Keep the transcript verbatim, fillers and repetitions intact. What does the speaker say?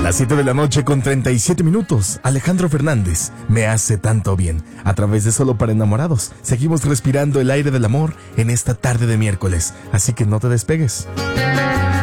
Las siete de la noche con treinta y siete minutos. Alejandro Fernández, me hace tanto bien. A través de Solo para Enamorados, seguimos respirando el aire del amor en esta tarde de miércoles. Así que no te despegues.